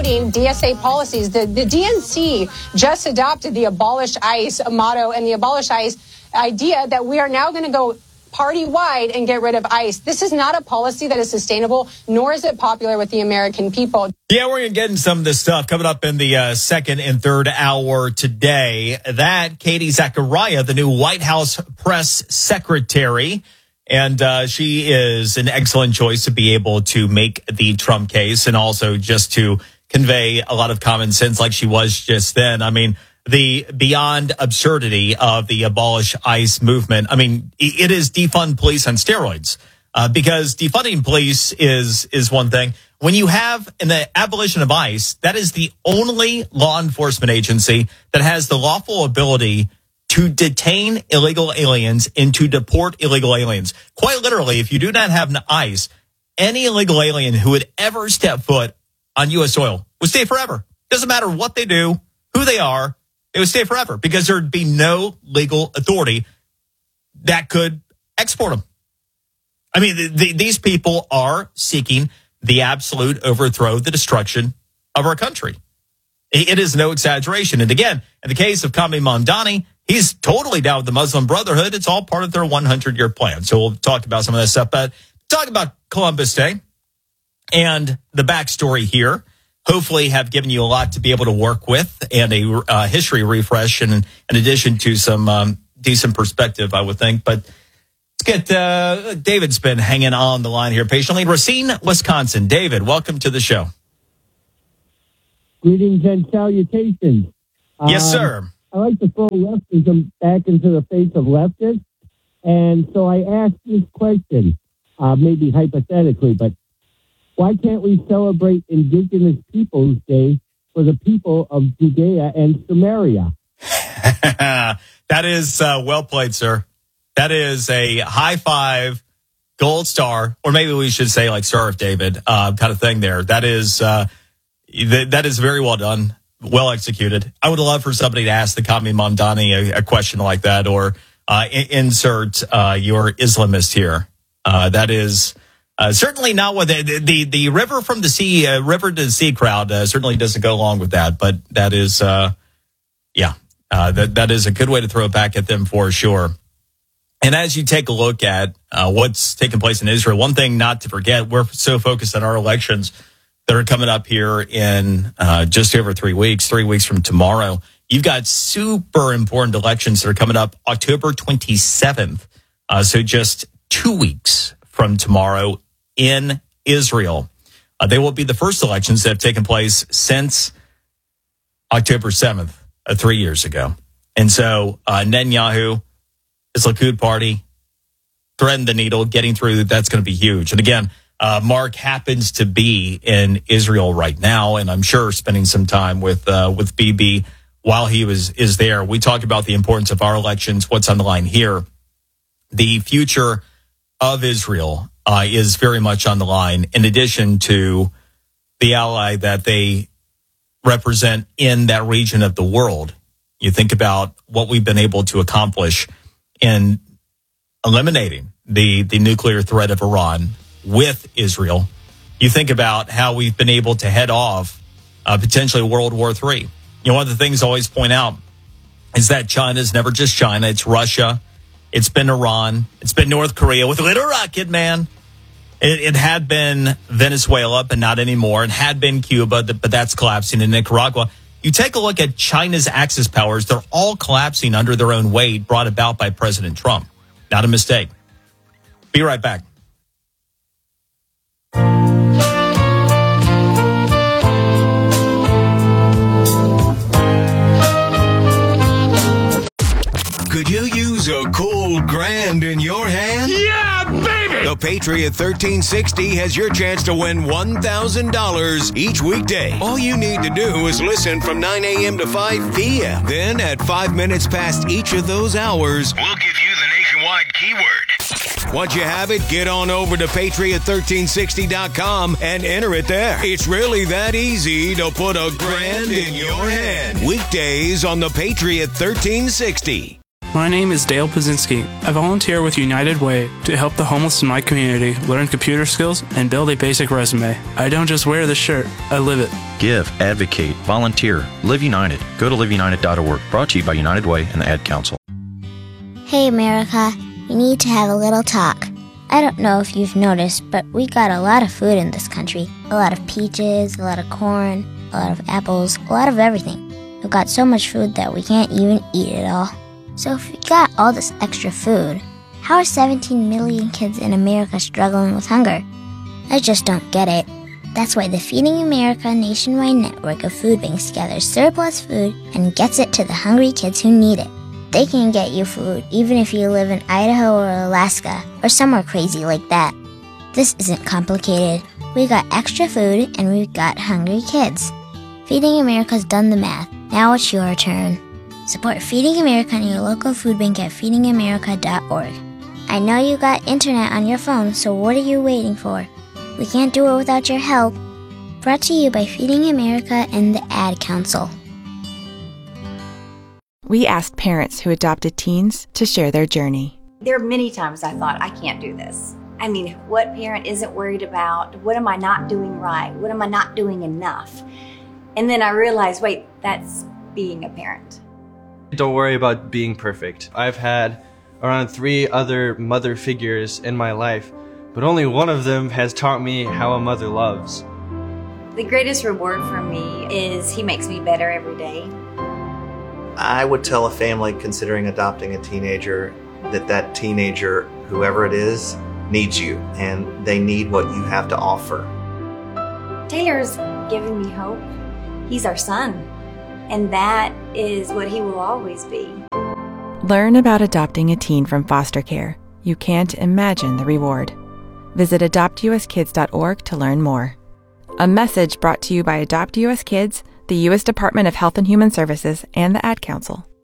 violating DSA policies. The DNC just adopted the Abolish ICE motto and the Abolish ICE idea that we are now going to go party-wide and get rid of ICE. This is not a policy that is sustainable, nor is it popular with the American people. Yeah, we're going to get into some of this stuff coming up in the second and third hour today. That, Katie Zachariah, the new White House press secretary, and she is an excellent choice to be able to make the Trump case and also just to convey a lot of common sense like she was just then. I mean, the beyond absurdity of the Abolish ICE movement. I mean, it is defund police on steroids, because defunding police is one thing. When you have in the abolition of ICE, that is the only law enforcement agency that has the lawful ability to detain illegal aliens and to deport illegal aliens. Quite literally, if you do not have an ICE, any illegal alien who would ever step foot on U.S. soil would stay forever. Doesn't matter what they do, who they are. It would stay forever because there'd be no legal authority that could export them. I mean, these people are seeking the absolute overthrow, the destruction of our country. It is no exaggeration. And again, in the case of Kami Mamdani, he's totally down with the Muslim Brotherhood. It's all part of their 100-year plan. So we'll talk about some of that stuff. But talk about Columbus Day and the backstory here. Hopefully have given you a lot to be able to work with and a history refresh and in addition to some decent perspective, I would think. But let's get David's been hanging on the line here patiently. Racine, Wisconsin. David, welcome to the show. Greetings and salutations. Yes, sir. I like to throw leftism back into the face of leftists. And so I asked this question, maybe hypothetically, but why can't we celebrate Indigenous Peoples Day for the people of Judea and Samaria? That is well played, sir. That is a high five, gold star, or maybe we should say like Star of David kind of thing there. That is very well done, well executed. I would love for somebody to ask the Kami Mamdani a question like that, or insert your Islamist here. That is... certainly not what the river from the sea, river to the sea crowd certainly doesn't go along with that. But that is, that is a good way to throw it back at them for sure. And as you take a look at what's taking place in Israel, one thing not to forget, we're so focused on our elections that are coming up here in just over 3 weeks from tomorrow. You've got super important elections that are coming up October 27th. So just 2 weeks from tomorrow in Israel. They will be the first elections that have taken place since October 7th, 3 years ago. And so Netanyahu, his Likud party, threading the needle, getting through, that's going to be huge. And again, Mark happens to be in Israel right now, and I'm sure spending some time with Bibi while he is there. We talked about the importance of our elections, what's on the line here. The future of Israel is very much on the line, in addition to the ally that they represent in that region of the world. You think about what we've been able to accomplish in eliminating the nuclear threat of Iran with Israel. You think about how we've been able to head off potentially World War III. You know, one of the things I always point out is that China is never just China. It's Russia. It's been Iran. It's been North Korea with a little rocket, man. It had been Venezuela, but not anymore. It had been Cuba, but that's collapsing, in Nicaragua. You take a look at China's Axis powers, they're all collapsing under their own weight brought about by President Trump. Not a mistake. Be right back. Could you use a cool grand in your hand? Yeah, baby! The Patriot 1360 has your chance to win $1,000 each weekday. All you need to do is listen from 9 a.m. to 5 p.m. Then at 5 minutes past each of those hours, we'll give you the nationwide keyword. Once you have it, get on over to Patriot1360.com and enter it there. It's really that easy to put a grand in your hand. Weekdays on the Patriot 1360. My name is Dale Pazinski. I volunteer with United Way to help the homeless in my community learn computer skills and build a basic resume. I don't just wear the shirt, I live it. Give, advocate, volunteer, Live United. Go to liveunited.org. Brought to you by United Way and the Ad Council. Hey America, we need to have a little talk. I don't know if you've noticed, but we got a lot of food in this country. A lot of peaches, a lot of corn, a lot of apples, a lot of everything. We've got so much food that we can't even eat it all. So if we got all this extra food, how are 17 million kids in America struggling with hunger? I just don't get it. That's why the Feeding America nationwide network of food banks gathers surplus food and gets it to the hungry kids who need it. They can get you food even if you live in Idaho or Alaska or somewhere crazy like that. This isn't complicated. We got extra food and we've got hungry kids. Feeding America's done the math. Now it's your turn. Support Feeding America and your local food bank at feedingamerica.org. I know you got internet on your phone, so what are you waiting for? We can't do it without your help. Brought to you by Feeding America and the Ad Council. We asked parents who adopted teens to share their journey. There are many times I thought, I can't do this. I mean, what parent isn't worried about? What am I not doing right? What am I not doing enough? And then I realized, wait, that's being a parent. Don't worry about being perfect. I've had around 3 other mother figures in my life, but only one of them has taught me how a mother loves. The greatest reward for me is he makes me better every day. I would tell a family considering adopting a teenager that teenager, whoever it is, needs you, and they need what you have to offer. Taylor's given me hope. He's our son, and that is what he will always be. Learn about adopting a teen from foster care. You can't imagine the reward. Visit adoptuskids.org to learn more. A message brought to you by Adopt US Kids, the U.S. Department of Health and Human Services, and the Ad Council.